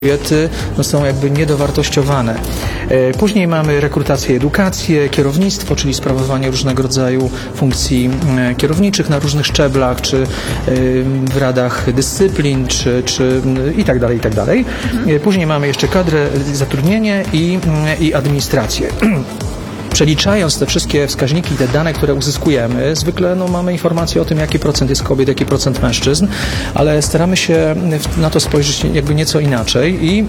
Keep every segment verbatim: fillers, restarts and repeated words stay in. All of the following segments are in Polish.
kobiety no, są jakby niedowartościowane. Później mamy rekrutację, edukację, kierownictwo, czyli sprawowanie różnego rodzaju funkcji kierowniczych na różnych szczeblach, czy w radach dyscyplin, czy, czy i tak dalej, i tak dalej. Później mamy jeszcze kadrę, zatrudnienie i, i administrację. Przeliczając te wszystkie wskaźniki, te dane, które uzyskujemy, zwykle no, mamy informacje o tym, jaki procent jest kobiet, jaki procent mężczyzn, ale staramy się na to spojrzeć jakby nieco inaczej i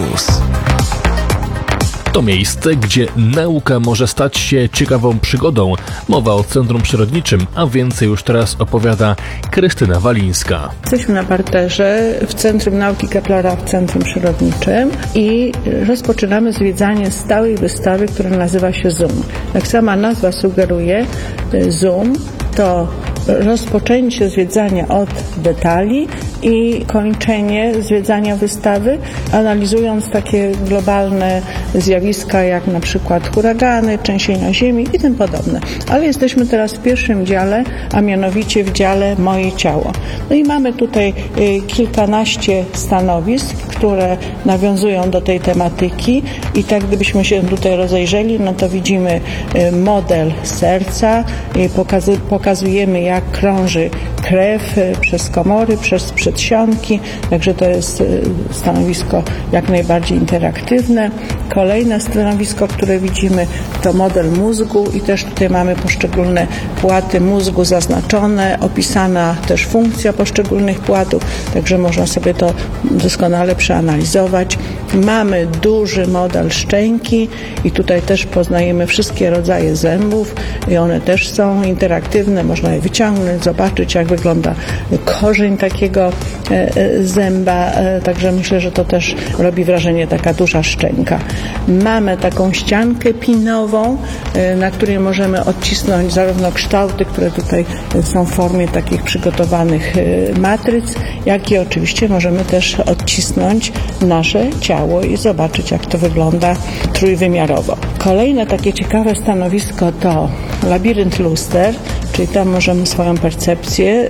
to miejsce, gdzie nauka może stać się ciekawą przygodą. Mowa o Centrum Przyrodniczym, a więcej już teraz opowiada Krystyna Walińska. Jesteśmy na parterze w Centrum Nauki Kepplera w Centrum Przyrodniczym i rozpoczynamy zwiedzanie stałej wystawy, która nazywa się Zoom. Jak sama nazwa sugeruje, Zoom to rozpoczęcie zwiedzania od detali i kończenie zwiedzania wystawy, analizując takie globalne zjawiska jak na przykład huragany, trzęsienia ziemi i tym podobne. Ale jesteśmy teraz w pierwszym dziale, a mianowicie w dziale Moje ciało. No i mamy tutaj kilkanaście stanowisk, które nawiązują do tej tematyki i tak gdybyśmy się tutaj rozejrzeli, no to widzimy model serca, pokazujemy jak krąży krew przez komory, przez przedsionki, także to jest stanowisko jak najbardziej interaktywne. Kolejne stanowisko, które widzimy, to model mózgu i też tutaj mamy poszczególne płaty mózgu zaznaczone, opisana też funkcja poszczególnych płatów, także można sobie to doskonale przeanalizować. Mamy duży model szczęki i tutaj też poznajemy wszystkie rodzaje zębów i one też są interaktywne, można je wyciągnąć, zobaczyć jak wygląda korzeń takiego zęba, także myślę, że to też robi wrażenie taka duża szczęka. Mamy taką ściankę pinową, na której możemy odcisnąć zarówno kształty, które tutaj są w formie takich przygotowanych matryc, jak i oczywiście możemy też odcisnąć nasze ciało i zobaczyć jak to wygląda trójwymiarowo. Kolejne takie ciekawe stanowisko to labirynt luster, czyli tam możemy swoją percepcję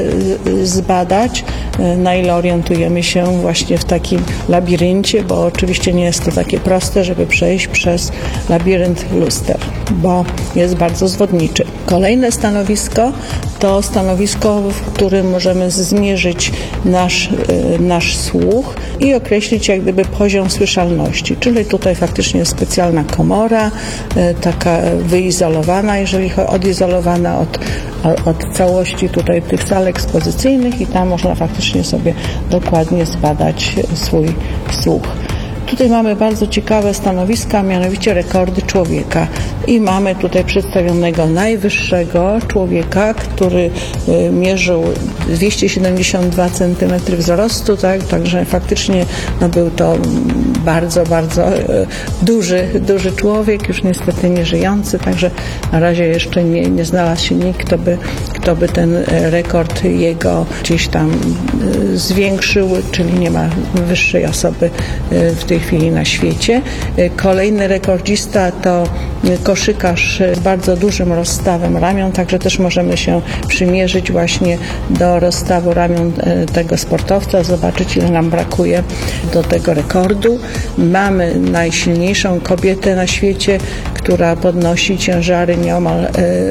zbadać, na ile orientujemy się właśnie w takim labiryncie, bo oczywiście nie jest to takie proste, żeby przejść przez labirynt luster, bo jest bardzo zwodniczy. Kolejne stanowisko to stanowisko, w którym możemy zmierzyć nasz, nasz słuch i określić jak gdyby poziom słyszalności, czyli tutaj faktycznie jest specjalna komora, taka wyizolowana, jeżeli chodzi, odizolowana od, od całości tutaj tych sal ekspozycyjnych i tam można faktycznie sobie dokładnie zbadać swój słuch. Tutaj mamy bardzo ciekawe stanowiska, mianowicie rekordy człowieka i mamy tutaj przedstawionego najwyższego człowieka, który mierzył dwieście siedemdziesiąt dwa centymetry wzrostu, tak, także faktycznie no, był to bardzo, bardzo duży, duży człowiek, już niestety nie żyjący, także na razie jeszcze nie, nie znalazł się nikt, kto by, kto by ten rekord jego gdzieś tam zwiększył, czyli nie ma wyższej osoby w tej chwili na świecie. Kolejny rekordzista to koszykarz z bardzo dużym rozstawem ramion, także też możemy się przymierzyć właśnie do rozstawu ramion tego sportowca, zobaczyć ile nam brakuje do tego rekordu. Mamy najsilniejszą kobietę na świecie, która podnosi ciężary nieomal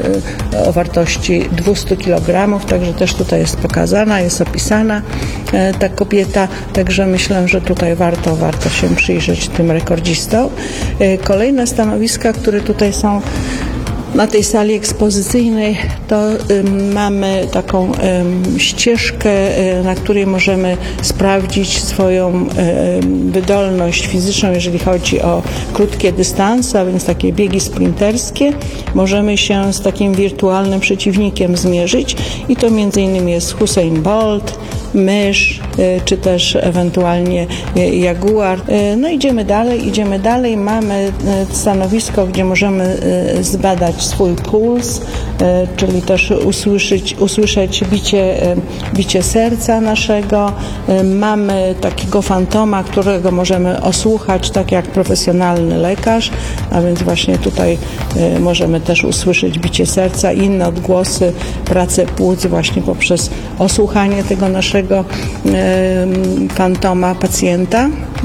o wartości dwieście kilogramów, także też tutaj jest pokazana, jest opisana ta kobieta, także myślę, że tutaj warto, warto się przyjrzeć tym rekordzistom. Kolejne stanowiska, które tutaj są na tej sali ekspozycyjnej, to y, mamy taką y, ścieżkę, y, na której możemy sprawdzić swoją y, wydolność fizyczną, jeżeli chodzi o krótkie dystanse, a więc takie biegi sprinterskie. Możemy się z takim wirtualnym przeciwnikiem zmierzyć i to między innymi jest Usain Bolt, mysz, y, czy też ewentualnie y, jaguar. Y, no idziemy dalej, idziemy dalej. Mamy y, stanowisko, gdzie możemy y, zbadać swój puls, czyli też usłyszeć, usłyszeć bicie, bicie serca naszego. Mamy takiego fantoma, którego możemy osłuchać tak jak profesjonalny lekarz, a więc właśnie tutaj możemy też usłyszeć bicie serca, inne odgłosy, pracę płuc właśnie poprzez osłuchanie tego naszego fantoma pacjenta.